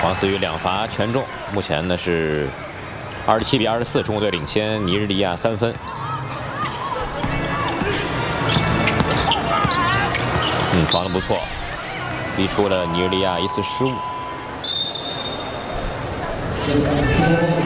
王思雨2罚全中，目前呢是27比24，中国队领先尼日利亚3分。防得不错，逼出了尼日利亚一次失误。